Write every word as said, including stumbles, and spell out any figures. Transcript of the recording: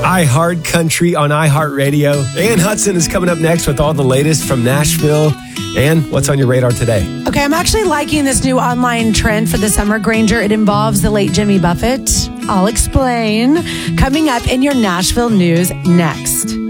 iHeart Country on iHeartRadio. Ann Hudson is coming up next with all the latest from Nashville. And what's on your radar today? Okay, I'm actually liking this new online trend for the summer, Granger. It involves the late Jimmy Buffett. I'll explain. Coming up in your Nashville news next.